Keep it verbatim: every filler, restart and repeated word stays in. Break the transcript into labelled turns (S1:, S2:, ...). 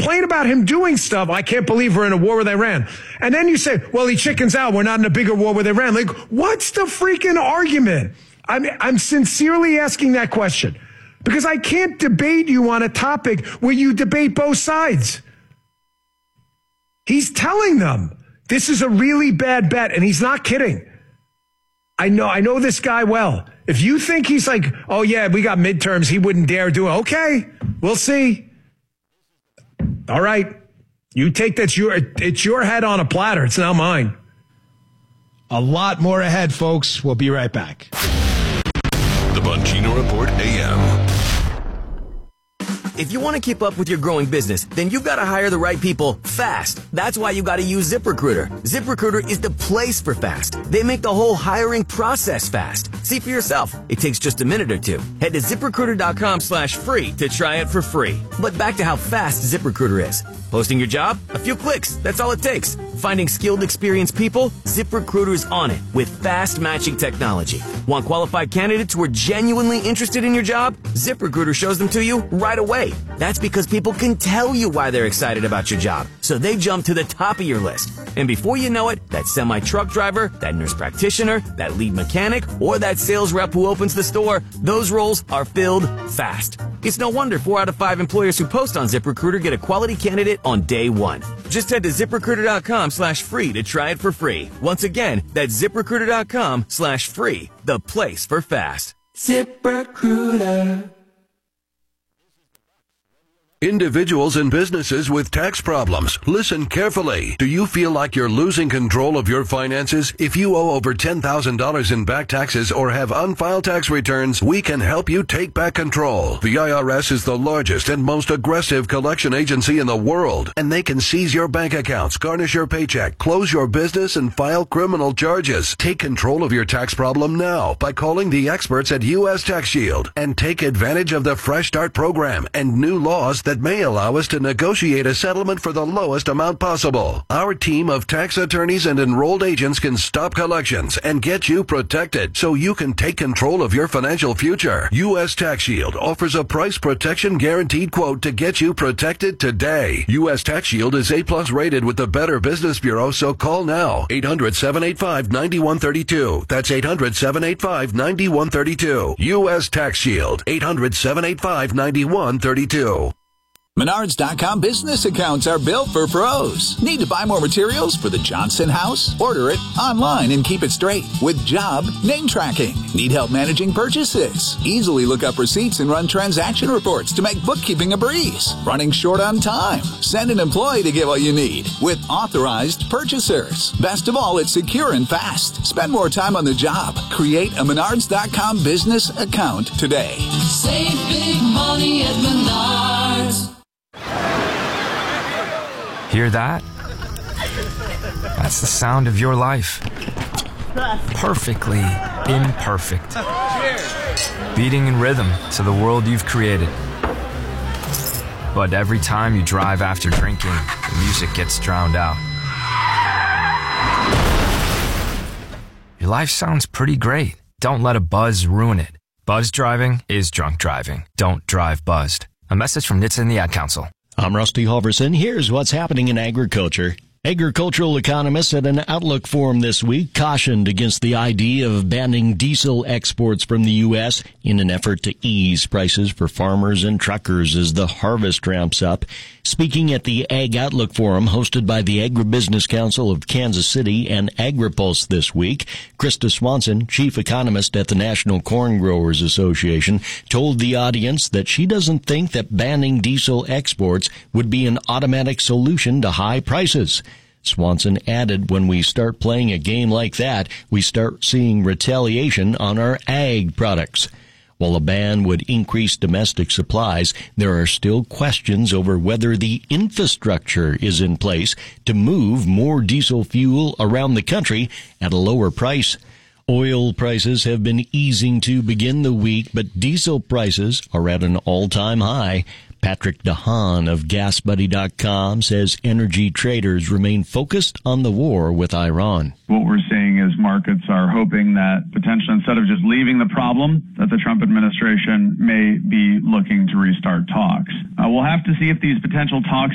S1: complain about him doing stuff. I can't believe we're in a war with Iran. And then you say, well, he chickens out. We're not in a bigger war with Iran. Like, what's the freaking argument? I'm, I'm sincerely asking that question because I can't debate you on a topic where you debate both sides. He's telling them this is a really bad bet, and he's not kidding. I know, I know this guy well. If you think he's like, oh yeah, we got midterms, he wouldn't dare do it. Okay, we'll see. All right, you take that. Your, it's your head on a platter. It's now mine.
S2: A lot more ahead, folks. We'll be right back.
S3: The Bongino Report A M.
S4: If you want to keep up with your growing business, then you've got to hire the right people fast. That's why you got to use ZipRecruiter. ZipRecruiter is the place for fast. They make the whole hiring process fast. See for yourself. It takes just a minute or two. Head to ZipRecruiter.com slash free to try it for free. But back to how fast ZipRecruiter is. Posting your job? A few clicks. That's all it takes. Finding skilled, experienced people? ZipRecruiter's on it with fast matching technology. Want qualified candidates who are genuinely interested in your job? ZipRecruiter shows them to you right away. That's because people can tell you why they're excited about your job, so they jump to the top of your list. And before you know it, that semi-truck driver, that nurse practitioner, that lead mechanic, or that sales rep who opens the store, those roles are filled fast. It's no wonder four out of five employers who post on ZipRecruiter get a quality candidate on day one. Just head to ZipRecruiter.com slash free to try it for free. Once again, that's ZipRecruiter.com slash free, the place for fast. ZipRecruiter.
S3: Individuals and businesses with tax problems, listen carefully. Do you feel like you're losing control of your finances? If you owe over ten thousand dollars in back taxes or have unfiled tax returns, we can help you take back control. The I R S is the largest and most aggressive collection agency in the world, and they can seize your bank accounts, garnish your paycheck, close your business, and file criminal charges. Take control of your tax problem now by calling the experts at U S Tax Shield and take advantage of the Fresh Start program and new laws that may allow us to negotiate a settlement for the lowest amount possible. Our team of tax attorneys and enrolled agents can stop collections and get you protected so you can take control of your financial future. U S Tax Shield offers a price protection guaranteed quote to get you protected today. U S Tax Shield is A plus rated with the Better Business Bureau, so call now. eight hundred, seven eight five, nine one three two. That's eight hundred, seven eight five, nine one three two. U S Tax Shield. eight hundred, seven eight five, nine one three two.
S5: Menards dot com business accounts are built for pros. Need to buy more materials for the Johnson house? Order it online and keep it straight with job name tracking. Need help managing purchases? Easily look up receipts and run transaction reports to make bookkeeping a breeze. Running short on time? Send an employee to get what you need with authorized purchasers. Best of all, it's secure and fast. Spend more time on the job. Create a Menards dot com business account today.
S6: Save big money at Menards.
S7: Hear that? That's the sound of your life. Perfectly imperfect. Beating in rhythm to the world you've created. But every time you drive after drinking, the music gets drowned out. Your life sounds pretty great. Don't let a buzz ruin it. Buzz driving is drunk driving. Don't drive buzzed. A message from N H T S A and the Ad Council.
S2: I'm Rusty Halverson. Here's what's happening in agriculture. Agricultural economists at an Outlook forum this week cautioned against the idea of banning diesel exports from the U S in an effort to ease prices for farmers and truckers as the harvest ramps up. Speaking at the Ag Outlook Forum hosted by the Agribusiness Council of Kansas City and AgriPulse this week, Krista Swanson, chief economist at the National Corn Growers Association, told the audience that she doesn't think that banning diesel exports would be an automatic solution to high prices. Swanson added, when we start playing a game like that, we start seeing retaliation on our ag products. While a ban would increase domestic supplies, there are still questions over whether the infrastructure is in place to move more diesel fuel around the country at a lower price. Oil prices have been easing to begin the week, but diesel prices are at an all-time high. Patrick DeHaan of Gas Buddy dot com says energy traders remain focused on the war with Iran.
S8: What we're seeing is markets are hoping that potentially, instead of just leaving the problem, that the Trump administration may be looking to restart talks. Uh, we'll have to see if these potential talks